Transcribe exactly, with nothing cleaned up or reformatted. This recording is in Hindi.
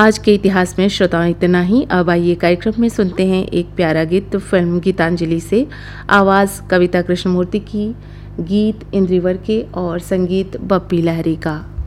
आज के इतिहास में श्रोताओं इतना ही। अब आइए कार्यक्रम में सुनते हैं एक प्यारा गीत फिल्म गीतांजलि से। आवाज़ कविता कृष्णमूर्ति की, गीत इंद्रिवर के और संगीत बप्पी लहरी का।